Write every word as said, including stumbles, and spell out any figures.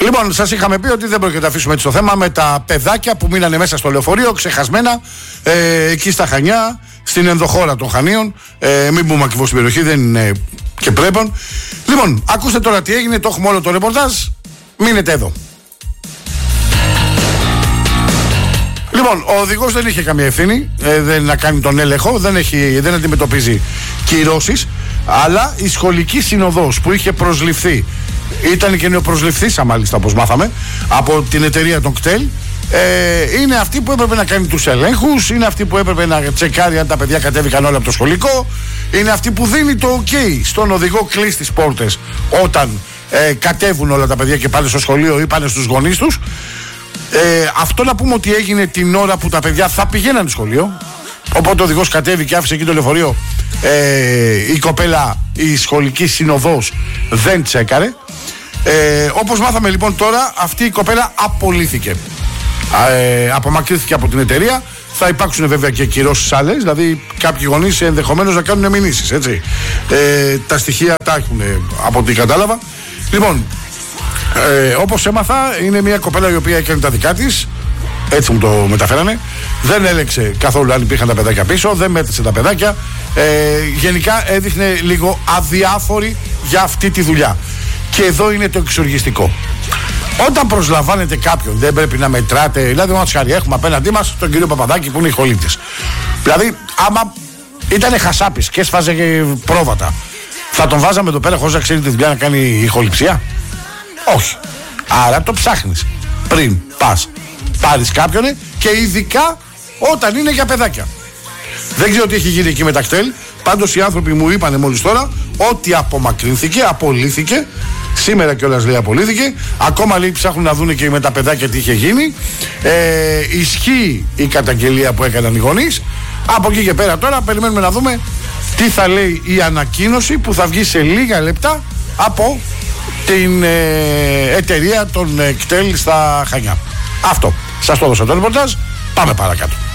Λοιπόν, σας είχαμε πει ότι δεν πρόκειται να αφήσουμε έτσι το θέμα με τα παιδάκια που μείνανε μέσα στο λεωφορείο, ξεχασμένα, ε, εκεί στα Χανιά, στην ενδοχώρα των Χανίων. Ε, μην πούμε ακριβώς στην περιοχή, δεν είναι και πρέπον. Λοιπόν, ακούστε τώρα τι έγινε, το έχουμε όλο το ρεπορτάζ. Μείνετε εδώ. Λοιπόν, ο οδηγός δεν είχε καμία ευθύνη ε, δεν να κάνει τον έλεγχο, δεν, έχει, δεν αντιμετωπίζει κυρώσεις, αλλά η σχολική συνοδός που είχε προσληφθεί, ήταν και νεοπροσληφθήσα μάλιστα όπως μάθαμε, από την εταιρεία των κτέλ, ε, είναι αυτή που έπρεπε να κάνει τους ελέγχους, είναι αυτή που έπρεπε να τσεκάρει αν τα παιδιά κατέβηκαν όλα από το σχολικό, είναι αυτή που δίνει το ok στον οδηγό, κλείσει τις πόρτες όταν ε, κατέβουν όλα τα παιδιά και πάνε στο σχολείο ή πάνε στους γονείς τους. Ε, αυτό να πούμε ότι έγινε την ώρα που τα παιδιά θα πηγαίναν στο σχολείο. Οπότε ο οδηγός κατέβηκε και άφησε εκεί το λεωφορείο. Ε, η κοπέλα, η σχολική συνοδός δεν τσέκαρε. Ε, όπως μάθαμε λοιπόν τώρα, αυτή η κοπέλα απολύθηκε. Ε, απομακρύνθηκε από την εταιρεία. Θα υπάρξουν βέβαια και κυρώσεις άλλες. Δηλαδή κάποιοι γονείς ενδεχομένως να κάνουν μηνύσεις. Έτσι. Ε, τα στοιχεία τα έχουν από ό,τι κατάλαβα. Λοιπόν, Ε, όπως έμαθα, είναι μια κοπέλα η οποία έκανε τα δικά της. Έτσι μου το μεταφέρανε. Δεν έλεξε καθόλου αν υπήρχαν τα παιδάκια πίσω. Δεν μέτρησε τα παιδάκια. ε, Γενικά έδειχνε λίγο αδιάφορη για αυτή τη δουλειά. Και εδώ είναι το εξοργιστικό. Όταν προσλαμβάνετε κάποιον, δεν πρέπει να μετράτε. Δηλαδή, μας χάρη, έχουμε απέναντί μας τον κύριο Παπαδάκη που είναι ηχολήπτης. Δηλαδή, άμα ήταν χασάπης και έσφαζε πρόβατα, θα τον βάζαμε εδώ πέρα χωρίς να ξέρει τη δουλειά να κάνει ηχοληψία? Όχι. Άρα το ψάχνεις πριν πας πάρεις κάποιον, και ειδικά όταν είναι για παιδάκια. Δεν ξέρω τι έχει γίνει εκεί με τα κτέλ. Πάντως οι άνθρωποι μου είπανε μόλις τώρα ότι απομακρύνθηκε, απολύθηκε. Σήμερα κιόλας λέει απολύθηκε. Ακόμα λέει ψάχνουν να δουν και με τα παιδάκια τι είχε γίνει. ε, Ισχύει η καταγγελία που έκαναν οι γονείς. Από εκεί και πέρα τώρα περιμένουμε να δούμε τι θα λέει η ανακοίνωση που θα βγει σε λίγα λεπτά από την ε, εταιρεία των ε, κτέλ στα Χανιά. Αυτό. Σας το έδωσα το ρεπορτάζ. Πάμε παρακάτω.